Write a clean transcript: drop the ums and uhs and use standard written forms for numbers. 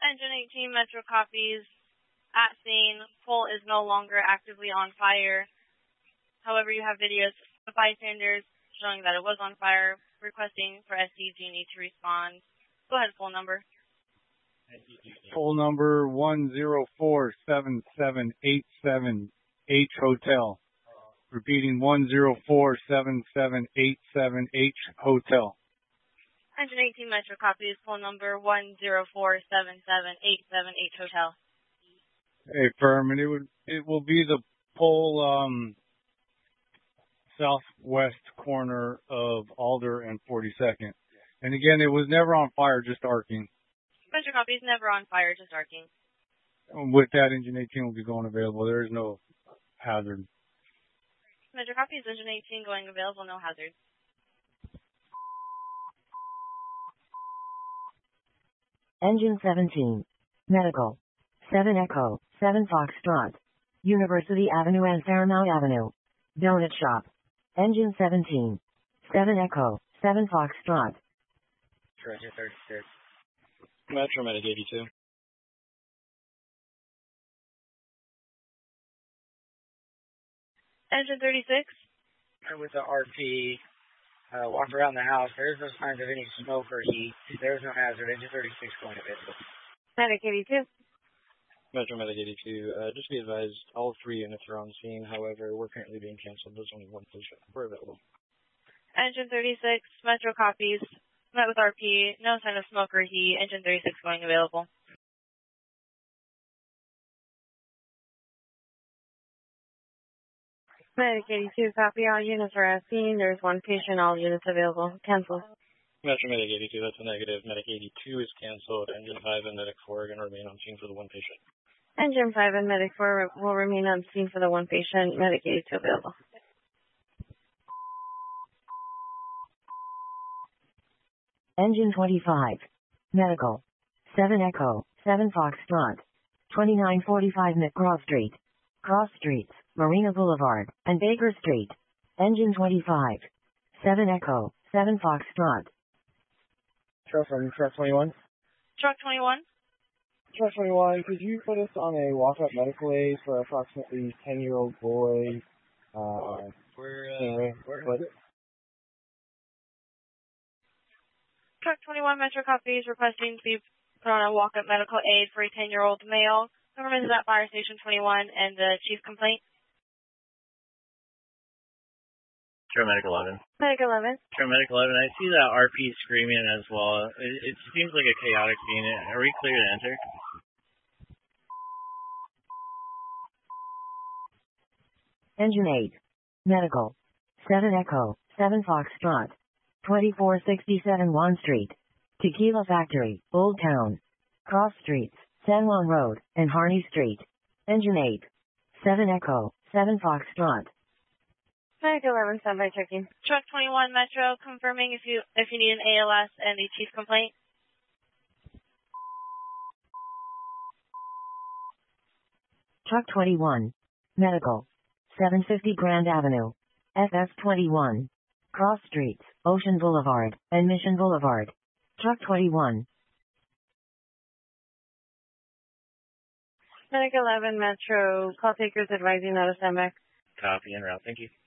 Engine 18 Metro copies. At scene, pole is no longer actively on fire. However, you have videos of bystanders showing that it was on fire, requesting for SDG&E to respond. Go ahead, pole number. Pole number 1047787H Hotel. Repeating 1047787H Hotel. Engine 18 Metro copies, pole number 1047787H Hotel. Hey, firm, and it will be the pole southwest corner of Alder and 42nd. And again, it was never on fire, just arcing. Metro copies, never on fire, just arcing. With that, engine 18 will be going available. There is no hazard. Metro copies, engine 18 going available, no hazard. Engine 17. Medical. 7 Echo, 7 Foxtrot. University Avenue and Fairmount Avenue. Donut Shop. Engine 17. 7 Echo, 7 Foxtrot. Treasure 36. Metro Medic 82. Engine 36. With the RP, walk around the house. There's no signs of any smoke or heat. There's no hazard. Engine 36 going available. Medic 82. Metro Medic 82. Just be advised, all 3 units are on scene. However, we're currently being canceled. There's only 1 patient. We're available. Engine 36. Metro copies. Met with RP. No sign of smoke or heat. Engine 36 going available. Medic 82. Copy. All units are at scene. There's 1 patient. All units available. Cancel. Metro Medic 82. That's a negative. Medic 82 is canceled. Engine 5 and Medic 4 are going to remain on scene for the 1 patient. Engine 5 and Medic 4 will remain on scene for the 1 patient. Medic 82 available. Engine 25. Medical. 7 Echo, 7 Foxtrot. 2945 McGraw Street. Cross Streets, Marina Boulevard, and Baker Street. Engine 25. 7 Echo, 7 Foxtrot. Truck 21. Truck 21. Truck 21, could you put us on a walk-up medical aid for approximately 10-year-old boy? Where was it? Truck 21 Metro copies requesting to be put on a walk-up medical aid for a 10-year-old male. Government is at Fire Station 21 and the chief complaint. Paramedic 11. Medic 11. Paramedic 11, I see that RP screaming as well. It seems like a chaotic scene. Are we clear to enter? Engine 8. Medical. 7 Echo, 7 Foxtrot. 2467 Juan Street. Tequila Factory, Old Town. Cross Streets, San Juan Road, and Harney Street. Engine 8. 7 Echo, 7 Foxtrot. Medic 11, standby checking. Truck 21 Metro, confirming if you need an ALS and the chief complaint. Truck 21. Medical. 750 Grand Avenue. FF21. Cross Streets, Ocean Boulevard, and Mission Boulevard. Truck 21. Medic 11 Metro, call takers advising not to stand back. Copy, en route. Thank you.